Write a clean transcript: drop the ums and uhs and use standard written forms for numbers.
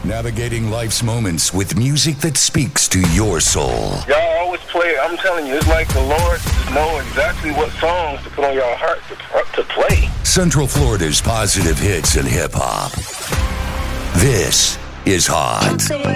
Navigating life's moments with music that speaks to your soul. Y'all always play it. I'm telling you, it's like the Lord know exactly what songs to put on your heart to play. Central Florida's positive hits and hip-hop. This is Hot.